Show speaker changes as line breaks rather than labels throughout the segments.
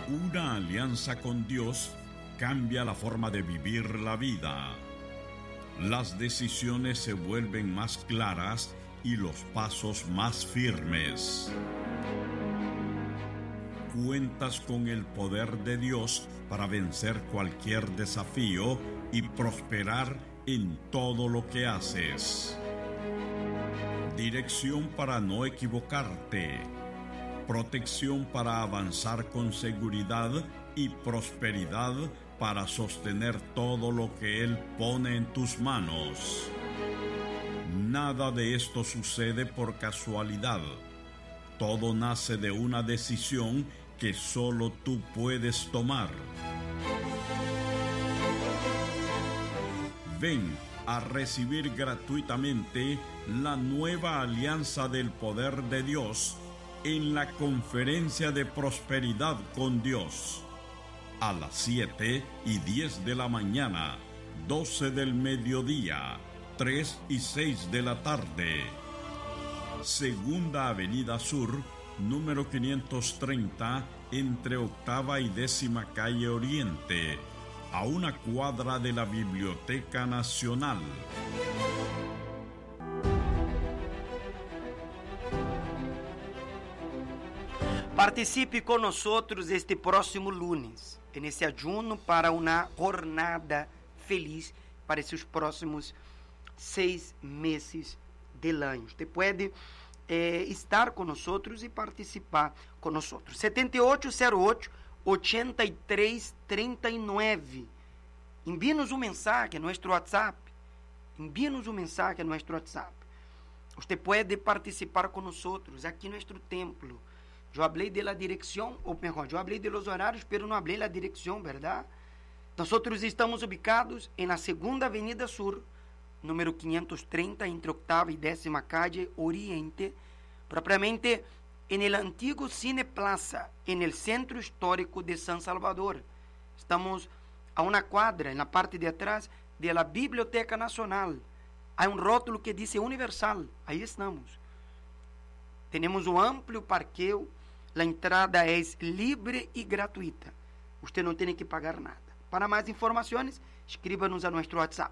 Una alianza con Dios cambia la forma de vivir la vida. Las decisiones se vuelven más claras y los pasos más firmes. Cuentas con el poder de Dios para vencer cualquier desafío y prosperar en todo lo que haces. Dirección para no equivocarte. Protección para avanzar con seguridad y prosperidad para sostener todo lo que Él pone en tus manos. Nada de esto sucede por casualidad. Todo nace de una decisión que solo tú puedes tomar. Ven a recibir gratuitamente la nueva alianza del poder de Dios en la Conferencia de Prosperidad con Dios. A las 7:10 de la mañana, 12 del mediodía, 3 y 6 de la tarde. Segunda Avenida Sur, número 530, entre Octava y 10ª Calle Oriente, a una cuadra de la Biblioteca Nacional.
Participe com nós este próximo lunes, nesse ajuno para uma jornada feliz para esses próximos 6 meses del año. Você pode estar com nós e participar com nós. 7808-8339. Envie-nos mensagem no nosso WhatsApp. Envie-nos mensagem no nosso WhatsApp. Você pode participar com nós aqui no nosso templo. Eu falei da direção, ou melhor, eu falei dos horários, mas não falei da direção, verdade? Nós estamos ubicados na Segunda Avenida Sur, número 530, entre Octava e 10ª Calle Oriente, propriamente en el antigo Cine Plaza, en el centro histórico de San Salvador. Estamos a una cuadra, en la parte de atrás de la Biblioteca Nacional. Hay un rótulo que dice Universal, ahí estamos. Tenemos un amplio parqueo, la entrada es libre y gratuita. Usted no tiene que pagar nada. Para más informaciones, escríbanos a nuestro WhatsApp,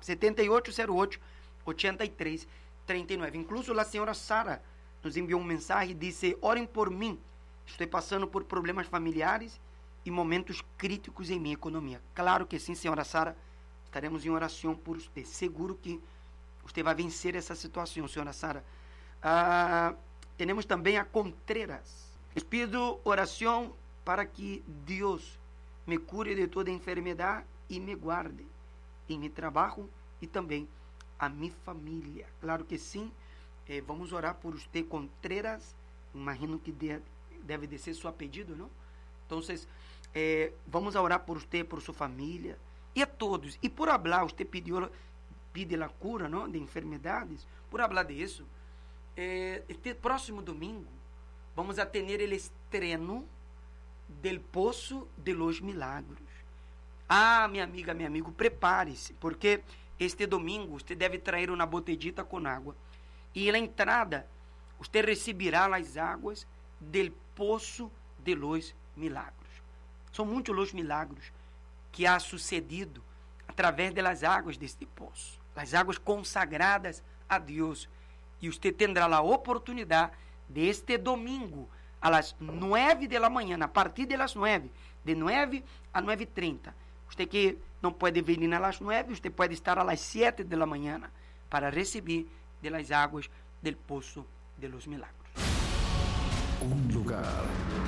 7808-8339. Incluso la señora Sara nos enviou mensagem e disse: orem por mim, estou passando por problemas familiares e momentos críticos em minha economia. Claro que sim, senhora Sara, estaremos em oração por você. Seguro que você vai vencer essa situação, senhora Sara. Temos também a Contreras. Les pido oração para que Deus me cure de toda enfermidade e me guarde em meu trabalho e também a minha família. Claro que sim. Vamos orar por você, Contreras. Imagino que deve de ser seu pedido, não? Então, vamos orar por você, por sua família e a todos. E por falar, você pede a cura, não, de enfermidades. Por falar disso, este próximo domingo vamos a ter o estreno del Poço de los Milagros. Minha amiga, meu amigo, prepare-se, porque este domingo você deve trazer uma botellita com água. E na entrada, você receberá as águas del Poço de los Milagros. São muitos os milagros que há sucedido através das águas deste poço. As águas consagradas a Deus. E você terá a oportunidade deste domingo, às 9 da manhã, a partir das 9, de 9 a 9:30. Você que não pode vir às 9, você pode estar às 7 da manhã para receber das águas del Poço de los Milagros.
Un lugar,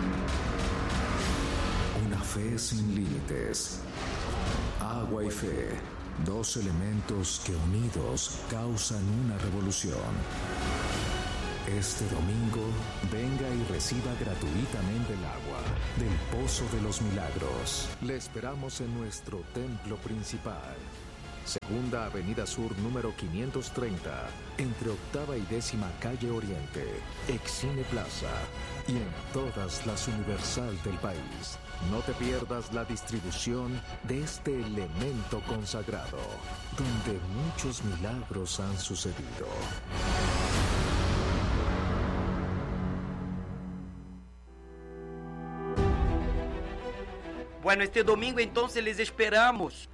una fe sin límites, agua y fe, dos elementos que unidos causan una revolución. Este domingo, venga y reciba gratuitamente el agua del Pozo de los Milagros. Le esperamos en nuestro templo principal. Segunda Avenida Sur, número 530, entre Octava y 10ª Calle Oriente, Excine Plaza, y en todas las Universal del país. No te pierdas la distribución de este elemento consagrado, donde muchos milagros han sucedido.
Bueno, este domingo entonces les esperamos.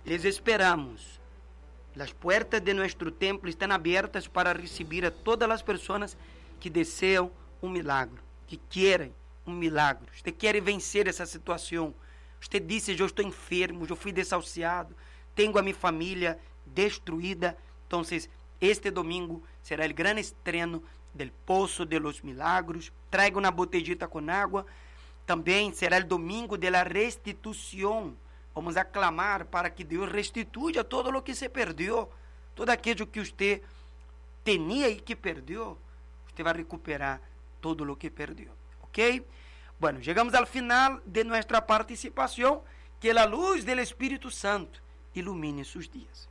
Las puertas de nuestro templo están abiertas para recibir a todas las personas que desean un milagro, que quieren un milagro. Usted quiere vencer essa situação. Usted dice, eu estou enfermo, eu fui desahuciado, tenho a minha família destruída. Então, este domingo será o grande estreno del Poço de los Milagros. Traiga uma botellita com água. Também será o domingo de la restituição. Vamos aclamar para que Deus restituya todo o que se perdeu. Todo aquilo que você tinha e que perdeu, você vai recuperar todo o que perdeu. Ok? Bueno, chegamos ao final de nossa participação. Que a luz do Espírito Santo ilumine seus dias.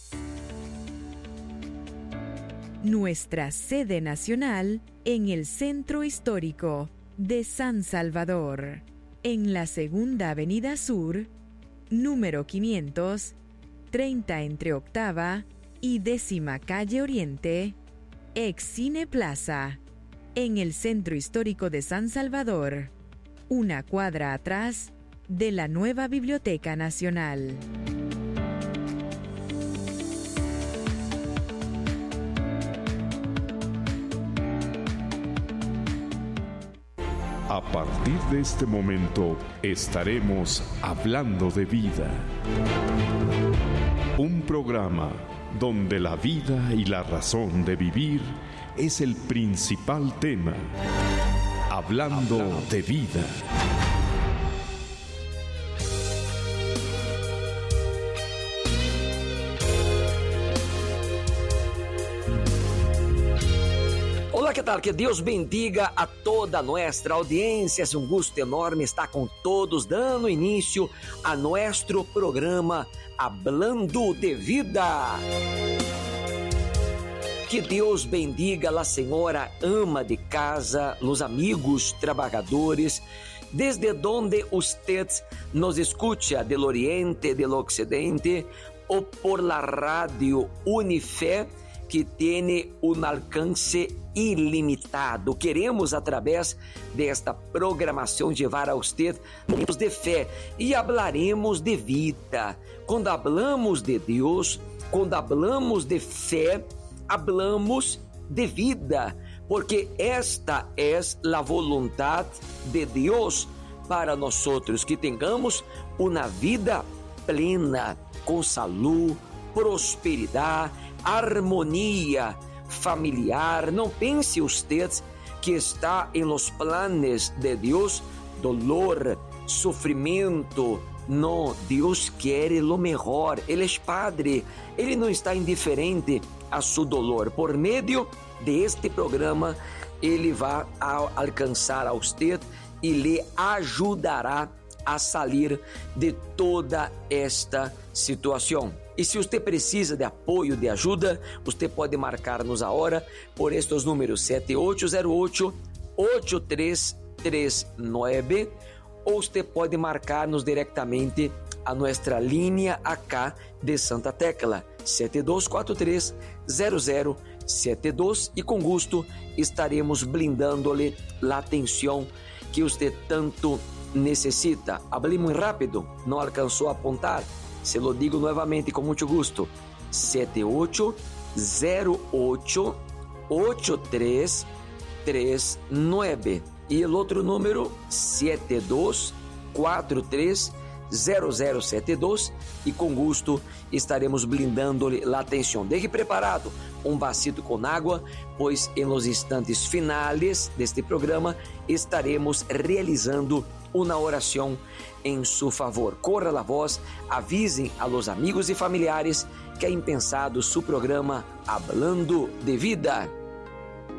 Nuestra sede nacional en el Centro Histórico de San Salvador, en la Segunda Avenida Sur, número 500, 30 entre Octava y 10ª Calle Oriente, ex Cine Plaza, en el Centro Histórico de San Salvador, una cuadra atrás de la nueva Biblioteca Nacional.
A partir de este momento estaremos hablando de vida. Un programa donde la vida y la razón de vivir es el principal tema. Hablando de vida.
Olá, que tal? Que Deus bendiga a toda a nossa audiência. É um gosto enorme estar com todos, dando início a nosso programa Hablando de Vida. Que Deus bendiga a senhora ama de casa, os amigos trabalhadores, desde donde usted nos escucha, del Oriente, del Occidente, ou por la radio Unifé, que tem alcance ilimitado. Queremos, através desta programação, levar a você momentos de fé e hablaremos de vida. Quando hablamos de Deus, quando hablamos de fé, hablamos de vida, porque esta é a vontade de Deus para nós, que tenhamos uma vida plena, com saúde, prosperidade, harmonia familiar. Não pense usted que está em los planes de Deus dolor, sofrimento. Não, Deus quer o melhor. Ele é Padre, Ele não está indiferente a seu dolor. Por meio de este programa, Ele vai alcançar a você e lhe ajudará a sair de toda esta situação. E se você precisa de apoio, de ajuda, você pode marcar-nos a hora por estes números 7808-8339, ou você pode marcar-nos diretamente a nossa linha acá de Santa Tecla, 7243-0072, e com gosto estaremos blindando-lhe a atenção que você tanto necessita. Hablei muito rápido, não alcançou a apontar? Se lo digo novamente com muito gosto. 7808-8339. E o outro número, 7243-0072. E com gosto estaremos blindando-lhe a atenção. Deixe preparado um vasito com água, pois em los instantes finais deste programa estaremos realizando uma oração em seu favor. Corra a voz, avisem a los amigos e familiares que é impensado seu programa Hablando de Vida.